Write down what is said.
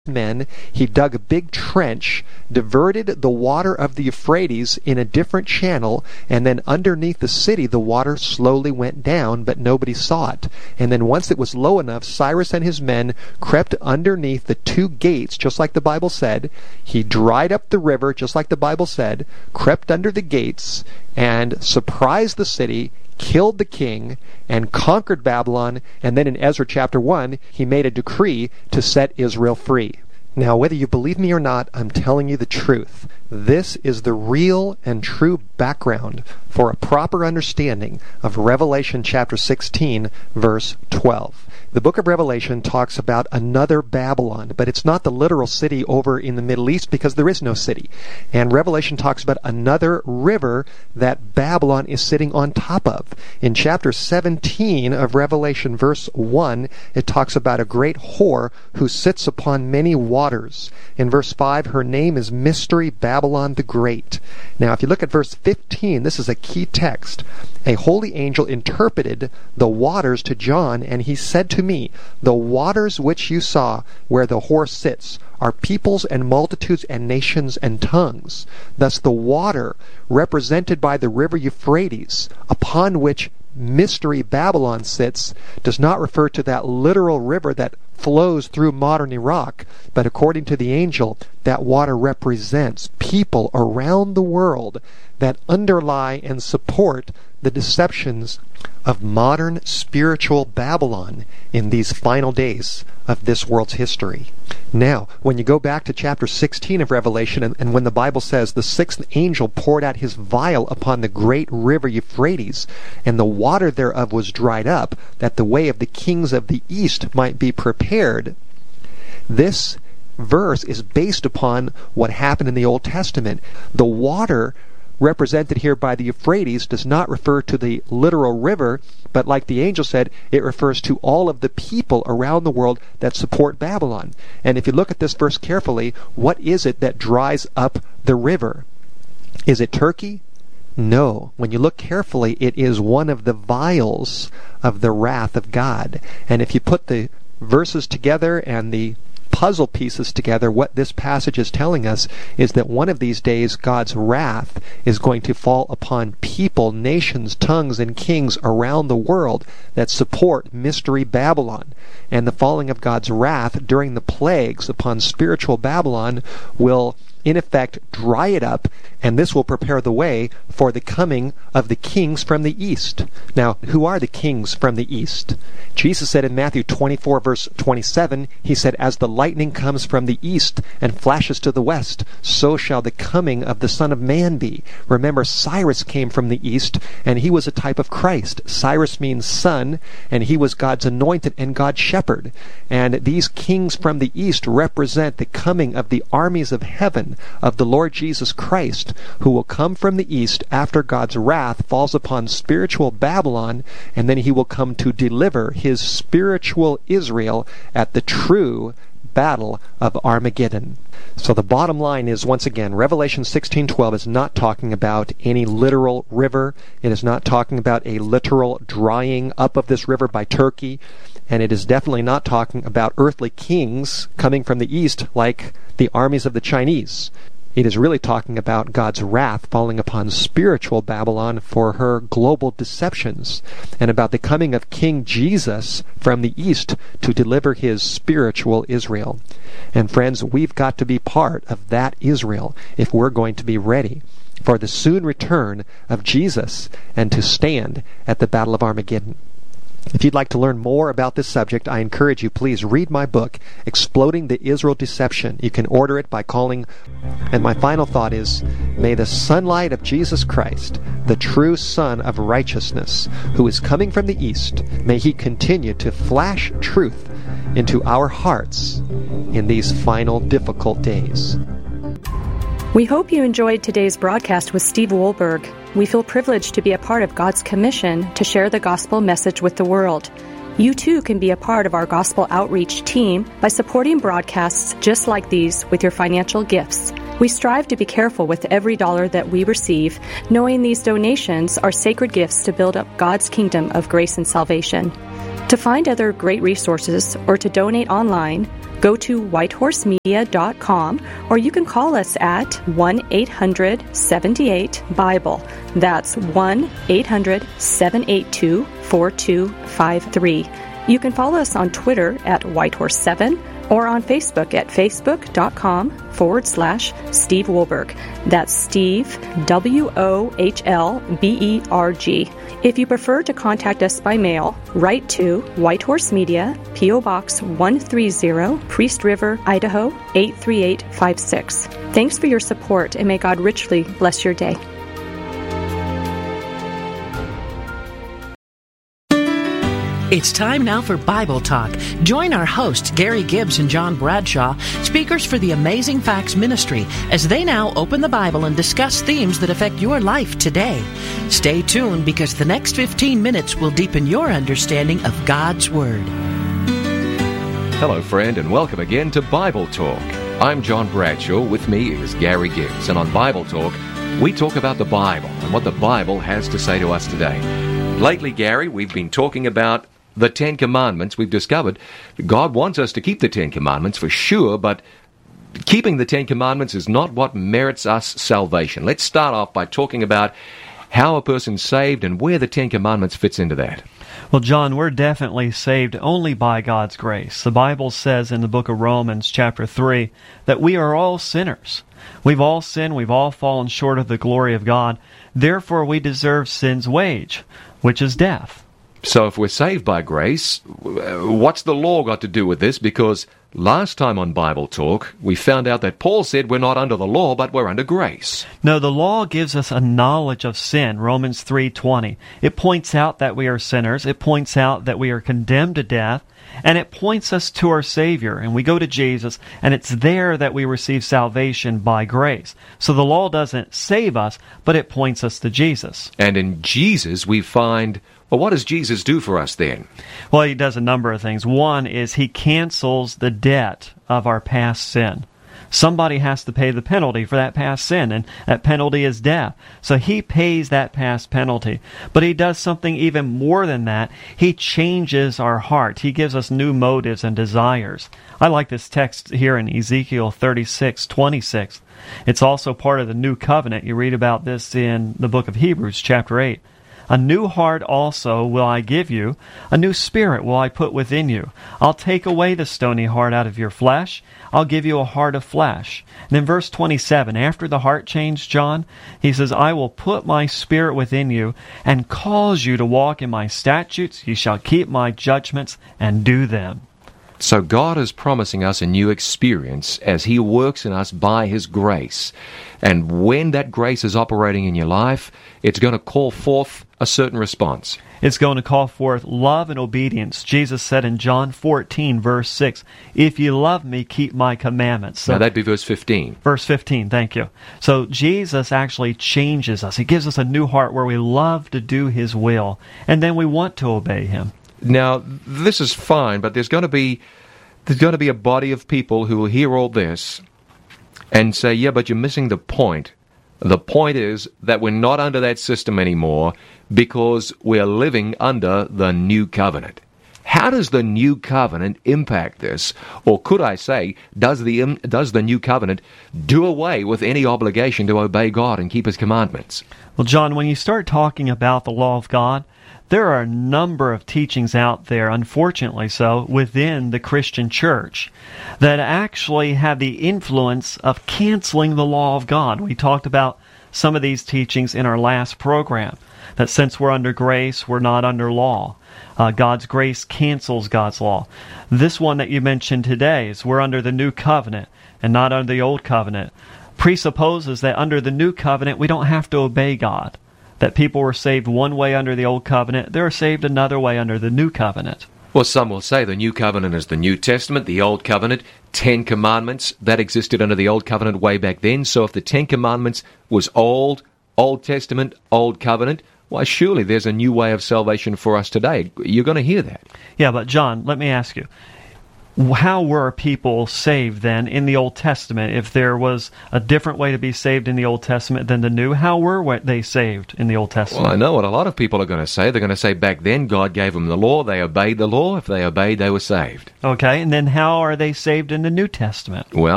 men, he dug a big trench, diverted the water of the Euphrates in a different channel, and then underneath the city the water slowly went down, but nobody saw it. And then once it was low enough, Cyrus and his men crept underneath the 2 gates, just like the Bible said. He dried up the river, just like the Bible said, crept under the gates, and surprised the city, killed the king, and conquered Babylon, and then in Ezra chapter 1, he made a decree to set Israel free. Now, whether you believe me or not, I'm telling you the truth. This is the real and true background for a proper understanding of Revelation chapter 16, verse 12. The book of Revelation talks about another Babylon, but it's not the literal city over in the Middle East because there is no city. And Revelation talks about another river that Babylon is sitting on top of. In chapter 17 of Revelation, verse 1, it talks about a great whore who sits upon many waters. In verse 5, her name is Mystery Babylon the Great. Now, if you look at verse 15, this is a key text. A holy angel interpreted the waters to John, and he said to me, "The waters which you saw where the whore sits are peoples and multitudes and nations and tongues. Thus the water represented by the river Euphrates, upon which Mystery Babylon sits, does not refer to that literal river that flows through modern Iraq, but according to the angel, that water represents people around the world that underlie and support the deceptions of modern spiritual Babylon in these final days of this world's history." Now, when you go back to chapter 16 of Revelation, and when the Bible says the 6th angel poured out his vial upon the great river Euphrates, and the water thereof was dried up, that the way of the kings of the east might be prepared, this verse is based upon what happened in the Old Testament. The water represented here by the Euphrates does not refer to the literal river, but like the angel said, it refers to all of the people around the world that support Babylon. And if you look at this verse carefully, what is it that dries up the river? Is it Turkey? No. When you look carefully, it is one of the vials of the wrath of God. And if you put the verses together and the puzzle pieces together, what this passage is telling us is that one of these days God's wrath is going to fall upon people, nations, tongues, and kings around the world that support Mystery Babylon. And the falling of God's wrath during the plagues upon spiritual Babylon will in effect dry it up, and this will prepare the way for the coming of the kings from the east. Now, who are the kings from the east? Jesus said in Matthew 24, verse 27, he said, "As the lightning comes from the east and flashes to the west, so shall the coming of the Son of Man be." Remember, Cyrus came from the east, and he was a type of Christ. Cyrus means son, and he was God's anointed and God's shepherd. And these kings from the east represent the coming of the armies of heaven, of the Lord Jesus Christ, who will come from the east after God's wrath falls upon spiritual Babylon, and then he will come to deliver his spiritual Israel at the true battle of Armageddon. So the bottom line is, once again, Revelation 16:12 is not talking about any literal river. It is not talking about a literal drying up of this river by Turkey. And it is definitely not talking about earthly kings coming from the east like the armies of the Chinese. It is really talking about God's wrath falling upon spiritual Babylon for her global deceptions, and about the coming of King Jesus from the east to deliver his spiritual Israel. And friends, we've got to be part of that Israel if we're going to be ready for the soon return of Jesus and to stand at the Battle of Armageddon. If you'd like to learn more about this subject, I encourage you, please read my book, Exploding the Israel Deception. You can order it by calling. And my final thought is, may the sunlight of Jesus Christ, the true Son of righteousness, who is coming from the east, may he continue to flash truth into our hearts in these final difficult days. We hope you enjoyed today's broadcast with Steve Wohlberg. We feel privileged to be a part of God's commission to share the gospel message with the world. You too can be a part of our gospel outreach team by supporting broadcasts just like these with your financial gifts. We strive to be careful with every dollar that we receive, knowing these donations are sacred gifts to build up God's kingdom of grace and salvation. To find other great resources or to donate online, go to whitehorsemedia.com, or you can call us at 1-800-78-BIBLE. That's 1-800-782-4253. You can follow us on Twitter at Whitehorse7 or on Facebook at facebook.com/Steve Wohlberg. That's Steve, Wohlberg. If you prefer to contact us by mail, write to White Horse Media, P.O. Box 130, Priest River, Idaho 83856. Thanks for your support, and may God richly bless your day. It's time now for Bible Talk. Join our hosts, Gary Gibbs and John Bradshaw, speakers for the Amazing Facts Ministry, as they now open the Bible and discuss themes that affect your life today. Stay tuned, because the next 15 minutes will deepen your understanding of God's Word. Hello, friend, and welcome again to Bible Talk. I'm John Bradshaw. With me is Gary Gibbs, and on Bible Talk, we talk about the Bible and what the Bible has to say to us today. Lately, Gary, we've been talking about the Ten Commandments. We've discovered God wants us to keep the Ten Commandments for sure, but keeping the Ten Commandments is not what merits us salvation. Let's start off by talking about how a person's saved and where the Ten Commandments fits into that. Well, John, we're definitely saved only by God's grace. The Bible says in the book of Romans, chapter 3, that we are all sinners. We've all sinned, we've all fallen short of the glory of God. Therefore, we deserve sin's wage, which is death. So if we're saved by grace, what's the law got to do with this? Because last time on Bible Talk, we found out that Paul said we're not under the law, but we're under grace. No, the law gives us a knowledge of sin, Romans 3:20. It points out that we are sinners. It points out that we are condemned to death. And it points us to our Savior. And we go to Jesus, and it's there that we receive salvation by grace. So the law doesn't save us, but it points us to Jesus. And in Jesus we find, well, what does Jesus do for us then? Well, He does a number of things. One is He cancels the debt of our past sin. Somebody has to pay the penalty for that past sin, and that penalty is death. So He pays that past penalty. But He does something even more than that. He changes our heart. He gives us new motives and desires. I like this text here in Ezekiel 36:26. It's also part of the new covenant. You read about this in the book of Hebrews, chapter 8. A new heart also will I give you, a new spirit will I put within you. I'll take away the stony heart out of your flesh. I'll give you a heart of flesh. And in verse 27, after the heart change, John, he says, I will put my spirit within you and cause you to walk in my statutes. You shall keep my judgments and do them. So God is promising us a new experience as He works in us by His grace. And when that grace is operating in your life, it's going to call forth a certain response. It's going to call forth love and obedience. Jesus said in John 14, verse 6, if you love me, keep my commandments. So, now that'd be verse 15. Verse 15, thank you. So Jesus actually changes us. He gives us a new heart where we love to do His will, and then we want to obey Him. Now, this is fine, but there's going to be a body of people who will hear all this and say, yeah, but you're missing the point. The point is that we're not under that system anymore because we're living under the new covenant. How does the new covenant impact this? Or could I say, does the new covenant do away with any obligation to obey God and keep His commandments? Well, John, when you start talking about the law of God, there are a number of teachings out there, unfortunately so, within the Christian church that actually have the influence of canceling the law of God. We talked about some of these teachings in our last program, that since we're under grace, we're not under law. God's grace cancels God's law. This one that you mentioned today is we're under the new covenant and not under the old covenant. Presupposes that under the new covenant we don't have to obey God. That people were saved one way under the old covenant, they're saved another way under the new covenant. Well, some will say the new covenant is the New Testament, the old covenant, 10 commandments, that existed under the old covenant way back then. So if the 10 commandments was Old Testament, old covenant, why surely there's a new way of salvation for us today. You're going to hear that. Yeah, but John, let me ask you. How were people saved then in the Old Testament? If there was a different way to be saved in the Old Testament than the New, how were they saved in the Old Testament? Well, I know what a lot of people are going to say. They're going to say back then God gave them the law, they obeyed the law. If they obeyed, they were saved. Okay, and then how are they saved in the New Testament? Well,